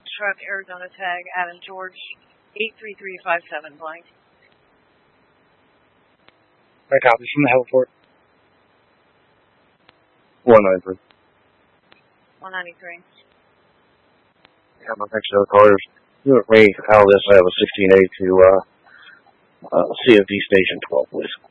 Foxtrot, Arizona tag, Adam George, 83357 blank. Right, copy from the heliport. 193. 193. Yeah, my next callers. You and me, Alice, I have a 16A to CFD Station 12, please.